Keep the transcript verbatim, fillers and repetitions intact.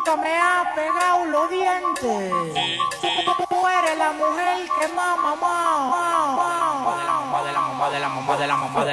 nunca me ha pegado los dientes. Tú eres la mujer que más mamá.